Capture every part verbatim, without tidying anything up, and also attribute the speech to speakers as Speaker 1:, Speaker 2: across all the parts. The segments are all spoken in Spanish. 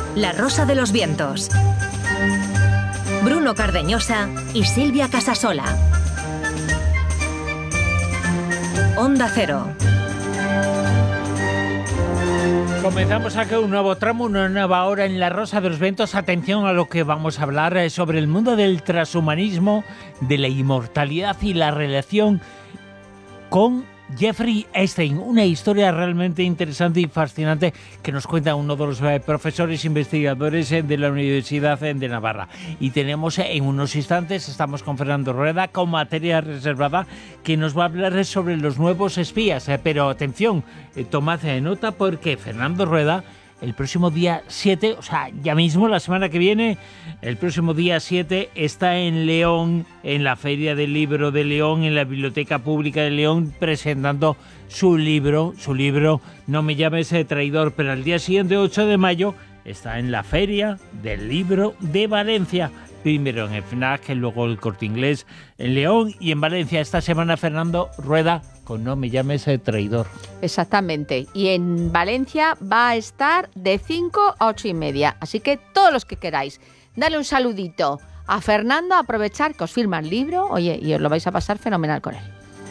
Speaker 1: La Rosa de los Vientos. Bruno Cardeñosa y Silvia Casasola. Onda Cero.
Speaker 2: Comenzamos aquí un nuevo tramo, una nueva hora en La Rosa de los Vientos. Atención a lo que vamos a hablar sobre el mundo del transhumanismo, de la inmortalidad y la relación con Jeffrey Epstein. Una historia realmente interesante y fascinante que nos cuenta uno de los eh, profesores investigadores eh, de la Universidad eh, de Navarra. Y tenemos eh, en unos instantes, estamos con Fernando Rueda, con materia reservada, que nos va a hablar sobre los nuevos espías. Eh, pero atención, eh, tomad eh, nota porque Fernando Rueda, el próximo día siete, o sea, ya mismo, la semana que viene, el próximo día siete, está en León, en la Feria del Libro de León, en la Biblioteca Pública de León, presentando su libro, su libro No me llames traidor, pero al día siguiente, ocho de mayo, está en la Feria del Libro de Valencia. Primero en el FNAC, luego el Corte Inglés en León y en Valencia. Esta semana Fernando Rueda con No me llames traidor.
Speaker 3: Exactamente. Y en Valencia va a estar de cinco a ocho y media. Así que todos los que queráis, dale un saludito a Fernando, aprovechar que os firma el libro, oye, y os lo vais a pasar fenomenal con él.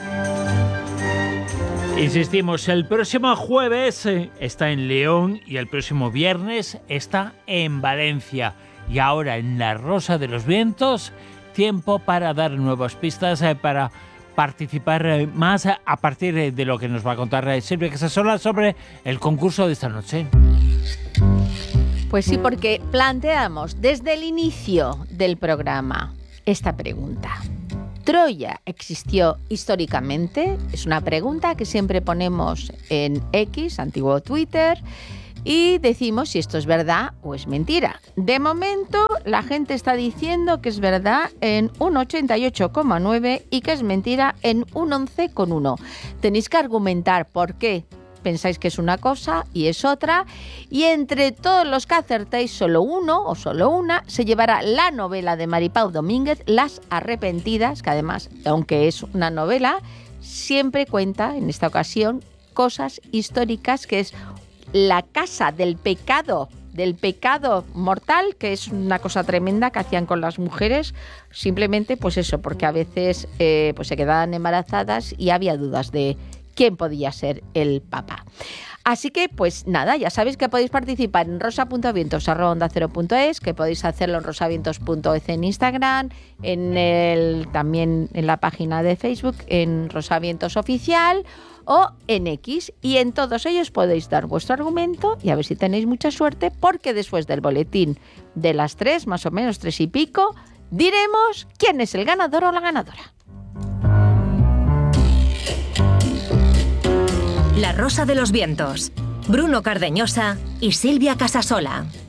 Speaker 2: Insistimos, el próximo jueves está en León y el próximo viernes está en Valencia. Y ahora en La Rosa de los Vientos, tiempo para dar nuevas pistas, eh, para participar eh, más eh, a partir eh, de lo que nos va a contar eh, Silvia Casasola sobre el concurso de esta noche.
Speaker 3: Pues sí, porque planteamos desde el inicio del programa esta pregunta. ¿Troya existió históricamente? Es una pregunta que siempre ponemos en X, antiguo Twitter, y decimos si esto es verdad o es mentira. De momento, la gente está diciendo que es verdad en un ochenta y ocho coma nueve y que es mentira en un once coma uno. Tenéis que argumentar por qué pensáis que es una cosa y es otra, y entre todos los que acertéis, solo uno o solo una se llevará la novela de Maripau Domínguez, Las Arrepentidas, que además, aunque es una novela, siempre cuenta, en esta ocasión, cosas históricas, que es la casa del pecado, del pecado mortal, que es una cosa tremenda que hacían con las mujeres, simplemente pues eso, porque a veces eh, pues se quedaban embarazadas y había dudas de quién podía ser el papa. Así que, pues nada, ya sabéis que podéis participar en rosa punto vientos arroba onda cero punto es, que podéis hacerlo en rosavientos punto es en Instagram, en el, también en la página de Facebook, en Rosavientos Oficial, o en X, y en todos ellos podéis dar vuestro argumento y a ver si tenéis mucha suerte, porque después del boletín de las tres, más o menos tres y pico, diremos quién es el ganador o la ganadora.
Speaker 1: La Rosa de los Vientos. Bruno Cardeñosa y Silvia Casasola.